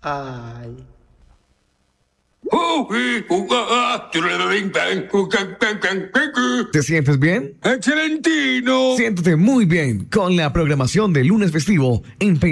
Ay. ¿Te sientes bien? ¡Excelentino! Siéntete muy bien con la programación de lunes festivo en